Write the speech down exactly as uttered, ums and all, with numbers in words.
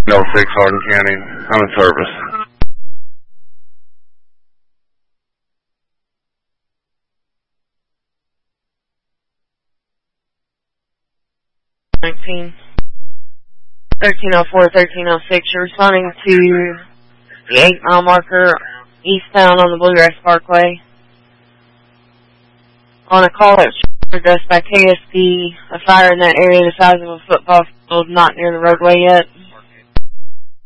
oh six, Hardin County. I'm in service. nineteen. thirteen oh four, thirteen oh six, you're responding to the eight mile marker eastbound on the Bluegrass Parkway. On a call that was addressed by K S P, a fire in that area the size of a football field not near the roadway yet.